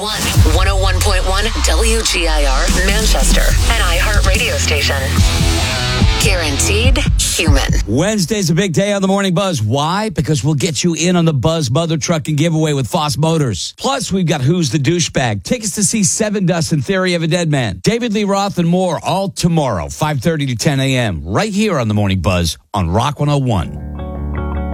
101, 101.1 WGIR, Manchester, an iHeart radio station. Guaranteed human. Wednesday's a big day on the Morning Buzz. Why? Because we'll get you in on the Buzz Mother Trucking giveaway with Foss Motors. Plus, we've got Who's the Douchebag, tickets to see Seven Dust and Theory of a Dead Man, David Lee Roth, and more, all tomorrow, 5:30 to 10 a.m., right here on the Morning Buzz on Rock 101.